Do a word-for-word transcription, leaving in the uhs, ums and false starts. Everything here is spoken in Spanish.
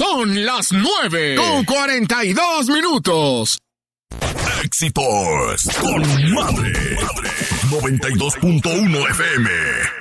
Son las nueve con cuarenta y dos minutos. Éxitos con madre. noventa y dos punto uno F M.